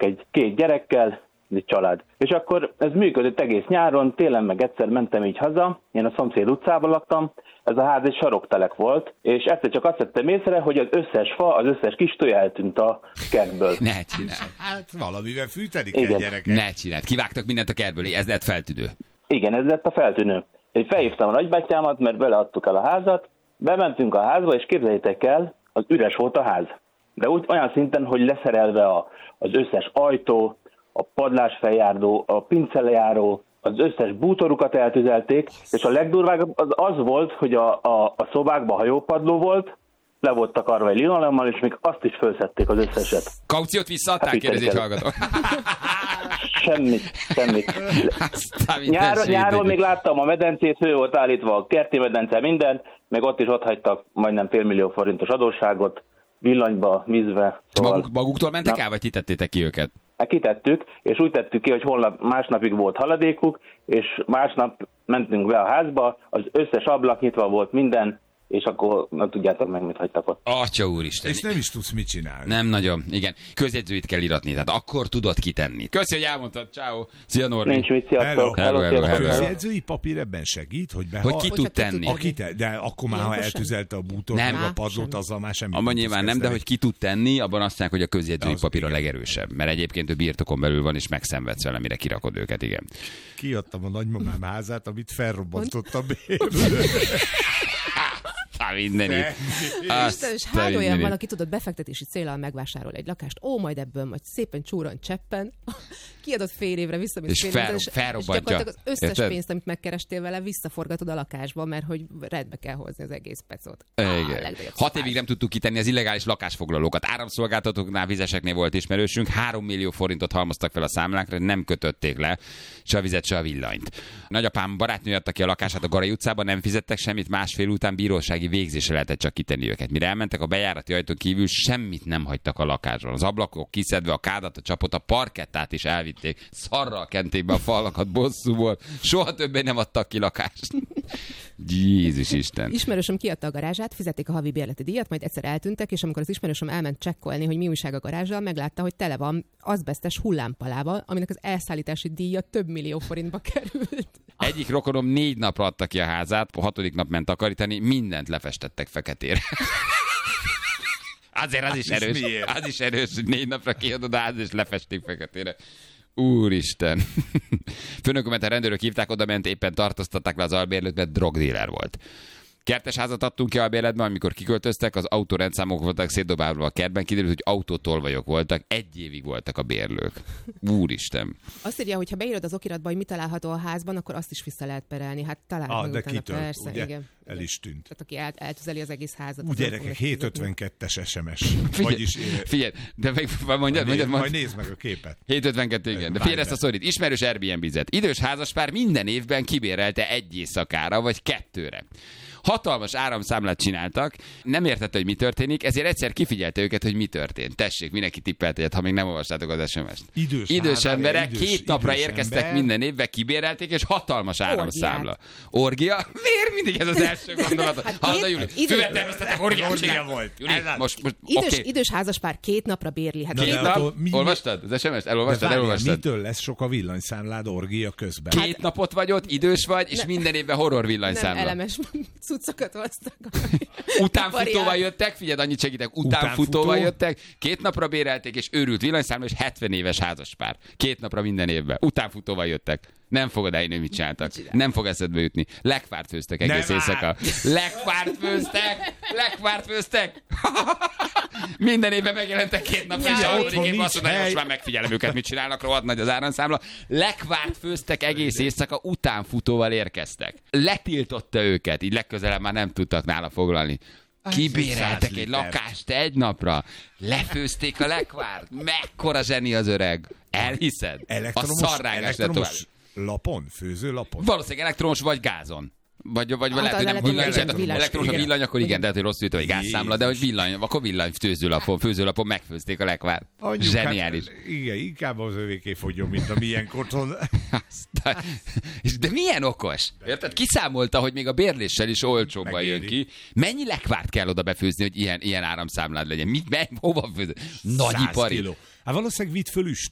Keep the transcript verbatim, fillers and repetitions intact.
élnek egy két gyerekkel, egy család. És akkor ez működött egész nyáron, télen meg egyszer mentem így haza, én a szomszéd utcában laktam, ez a ház egy saroktelek volt, és egyszer csak azt vettem észre, hogy az összes fa, az összes kis tojá eltűnt a kertből. Ne csináld. Hát valamivel fűteni Igen. kell, gyerekek. Ne csináld. Kivágtak mindent a kertből, ez lett feltűnő. Igen, ez lett a feltűnő. Én felhívtam a nagybátyámat, mert beleadtuk el a házat, bementünk a házba, és képzeljétek el, az üres volt a ház. De úgy olyan szinten, hogy leszerelve a, az összes ajtó, a padlásfeljárdó, a pincelejáró, az összes bútorukat eltüzelték, és a legdurvább az az volt, hogy a, a, a szobákban hajópadló volt, le volt takarva egy linoleummal, és még azt is felszették az összeset. Kauciót visszaadták, Hát kérdezi egy hallgató. Semmit, semmit. Nyáron, nyáron még láttam a medencét, fő volt állítva a kerti medence, minden, meg ott is ott hagytak majdnem félmillió forintos adósságot, villanyba, vízbe. Szóval... Maguk, maguktól mentek Na. el, vagy ti tettétek ki őket? Hát kitettük, és úgy tettük ki, hogy holnap másnapig volt haladékuk, és másnap mentünk be a házba, az összes ablak nyitva volt minden, és akkor nem tudjátok meg, mit hagytak ott. Atya úristen. És nem is tudsz mit csinálni. Nem nagyon, igen. Közjegyzőit kell iratni, tehát akkor tudod kitenni. Köszi, hogy elmondtad, ciao. Szia, Norbi. Nincs mit, sziasztok. Hello, hello, A hello. közjegyzői papír ebben segít, hogy be... Hogy ki tud tenni. Aki te, de akkor már, ha Ilyenkor eltüzelte a bútort, Nem. meg a padlót, azzal már semmi. Abban nyilván nem, de hogy ki tud tenni, abban azt mondják, hogy a közjegyzői Az papír a igen. legerősebb. Mert egyébként ő birtokon belül van, és megszenvedsz vele, mire kirakod őket, igen. Kiadtam a nagymamám házát, amit felrobbantott a bérlő. Á, mindenit. Isten, és hány olyan valaki tudod befektetési céllal megvásárol egy lakást, ó, majd ebből majd szépen csúran cseppen, kiadod fél évre vissza, mint És fél fel- évre, és, és felrobbantja. gyakorlatilag az összes Érted? pénzt, amit megkerestél vele, visszaforgatod a lakásba, mert hogy rendbe kell hozni az egész pecot. Igen. Hat évig nem tudtuk kitenni az illegális lakásfoglalókat. Áramszolgáltatóknál, vizeseknél volt ismerősünk, három millió forintot halmoztak fel a számlákra, nem kötötték le se a vizet, se a villanyt. Nagyapám barátnő adta ki a lakását a Garai utcában, nem fizettek semmit, másfél után bírósági végzésre lehetett csak kitenni őket. Mire elmentek a bejárati ajtón kívül, semmit nem hagytak a lakásban. Az ablakok kiszedve, a kádat, a csapot, a parkettát is elvitték. Szarral kenték be a falakat bosszúból. Soha többé nem adtak ki lakást. Jézus Isten. Ismerősöm kiadta a garázsát, fizették a havi bérleti díjat, majd egyszer eltűntek, és amikor az ismerősöm elment csekkolni, hogy mi újság a garázsal, meglátta, hogy tele van azbesztes hullámpalával, aminek az elszállítási díja több millió forintba került. Egyik rokonom négy napra adta ki a házát, a hatodik nap ment takarítani, mindent lefestettek feketére. Azért az is Hát ez erős. miért? Az is erős, hogy négy napra kiadod a ház, és lefestik feketére. Úristen. Főnökömet a rendőrök hívták, oda ment, éppen tartóztatták le az albérlőt, mert drogdíler volt. Kertes házat adtunk ki albérletben, amikor kiköltöztek, az autórendszámok voltak szétdobálva a kertben, kiderült, hogy autótolvajok voltak, egy évig voltak a bérlők. Úristen. Azt írja, hogy ha beírod az okiratba, hogy mi található a házban, akkor azt is vissza lehet perelni. Hát talán Ah, meg de utána, kitől, persze, ugye? igen. El is tűnt. Tehát aki el, eltüzeli az egész házat. Ú, az nem gyerekek, fogja fizetni. hétszázötvenkettes es em es. Figyelj, Vagyis... eh, figyelj, de meg mondjad, mondjad, Majd, mondjad. majd nézd meg a képet. hétszázötvenkettő, igen. De Várj figyelj ezt a be. szorít. Ismerős Airbnb-zet. Idős házaspár minden évben kibérelte egy éjszakára, vagy kettőre. Hatalmas áramszámlát csináltak, nem értette, hogy mi történik, ezért egyszer kifigyelte őket, hogy mi történt. Tessék, mindenki tippelt egyet, ha még nem olvastátok az es em es-t. Idős, Idős várj, emberek idős- két napra idős érkeztek ember. minden évben, kibérelték, és hatalmas áramszámla. Orgia? Miért mindig ez az első gondolat? Hát Hallod, két- Júli? idő- Füvet termesztettek, orgiát Orgia csinál. volt. Júli, Ez az. most, most Idős, oké. idős házaspár két napra bérli. Hát Na, Két de nap? attól mi- Olvastad az es em es-t? De Elolvastad? várjál, Elolvastad? mitől lesz sok a villanyszámlád orgia közben? Két napot vagy ott, idős vagy, és minden évben horror nem villanyszámla. elemes cuccokat hoztak. Utánfutóval jöttek, figyeld, annyit segítek, utánfutóval Utánfutó? jöttek, két napra bérelték, és őrült villanyszámla, és hetven éves házaspár. Két napra minden évben. Utánfutóval jöttek. Nem fogod elhinni, hogy mit csináltak. Nem fog eszedbe jutni. Lekvárt főztek egész Nem éjszaka. Lekvárt főztek! Lekvárt főztek! Minden évben megjelentek két napra, és Jaj. a harmadik Otthon évben azt nincs mondta, hogy most hely. már megfigyelem őket, mit csinálnak, rohadt nagy az áramszámla. Lekvárt főztek egész éjszaka, utánfutóval érkeztek. Letiltotta őket, így legközelebb már nem tudtak nála foglalni. Kibéreltek egy liter. lakást egy napra, lefőzték a lekvárt. Mekkora zseni az öreg. Elhiszed? A Elektromos, szarrágás lett tovább. elektromos lapon? Főző lapon? Valószínűleg elektromos vagy gázon. Vagy, vagy Hát lehet, hogy az nem, hogy elektromos lehet, villany. elektromos a Igen. villany, akkor igen, de hát, hogy rosszul jött, hogy gázszámla, de hogy villany, akkor villany főzőlapon, főzőlapon megfőzték a lekvárt. Anyuk, Zseniális. Hát, igen, inkább az övéké fogjon, mint a milyen otthon. Aztán- és De milyen okos? Érted? Kiszámolta, hogy még a bérléssel is olcsóbban jön Megéri. ki. Mennyi lekvárt kell oda befőzni, hogy ilyen, ilyen áramszámlád legyen? Mit, me, hova főzni? száz Nagyipari. kiló. Hát valószínűleg vitt föl üst.